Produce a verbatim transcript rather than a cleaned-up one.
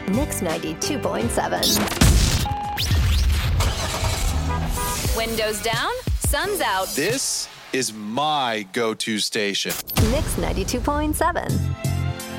Mix ninety-two point seven. Windows down, sun's out. This is my go-to station. Mix ninety-two point seven.